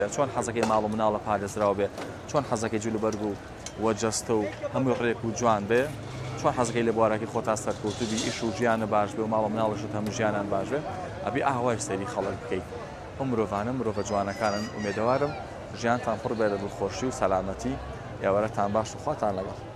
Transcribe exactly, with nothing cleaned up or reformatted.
چۆن حەزەکەی ماڵ و مناڵە پارێزراو بێ، چۆن حەزەکەی جلوبەرگ و وەجەستە و هەموو ڕێک و جوان بێ، چۆن حەزەکەی لە بوارەکەی خۆتا سەرکەوتوبی ئیش و ژیانە باش بێ و ماڵە مناڵەشت هەموو ژیانان باش بێ، ئەبێ ئاوای سەیری خەڵک بکەیت. ئەم مرۆڤانە مرۆڤە جوانەکانن، ئومێدەوارم ژیانتان پڕ بێ لە دڵخۆشی و سەلامەتی. یاوەرەتان باش و خواتان لەگەڵ.